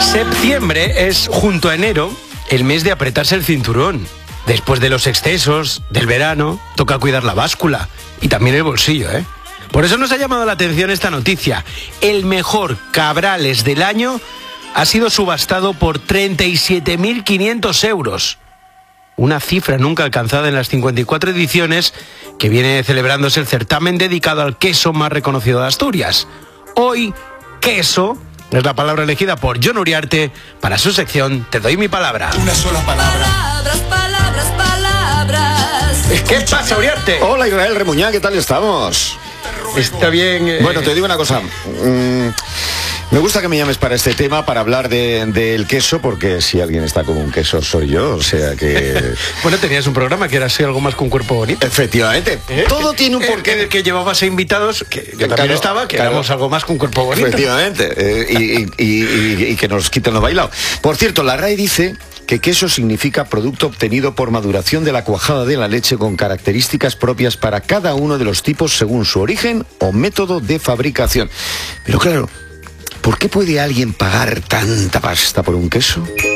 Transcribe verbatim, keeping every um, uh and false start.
Septiembre es, junto a enero, el mes de apretarse el cinturón. Después de los excesos, del verano, toca cuidar la báscula y también el bolsillo, ¿eh? Por eso nos ha llamado la atención esta noticia. El mejor Cabrales del año ha sido subastado por treinta y siete mil quinientos euros. Una cifra nunca alcanzada en las cincuenta y cuatro ediciones que viene celebrándose el certamen dedicado al queso más reconocido de Asturias. Hoy, queso es la palabra elegida por Jon Uriarte para su sección Te doy mi palabra. Una sola palabra. Palabras, palabras, palabras. ¿Qué pasa, Uriarte? Hola, Israel Remuñán, ¿qué tal estamos? Está bien. Eh... Bueno, te digo una cosa. Mm, me gusta que me llames para este tema, para hablar del de, de queso, porque si alguien está como un queso soy yo, o sea que... Bueno, tenías un programa que era así algo más con cuerpo bonito. Efectivamente. ¿Eh? Todo tiene un porqué. Que, que llevabas a invitados, que yo también Claro, estaba, que claro. éramos algo más con cuerpo bonito. Efectivamente. Eh, y, y, y, y que nos quiten lo bailado. Por cierto, la R A E dice que queso significa producto obtenido por maduración de la cuajada de la leche con características propias para cada uno de los tipos según su origen o método de fabricación. Pero claro, ¿por qué puede alguien pagar tanta pasta por un queso?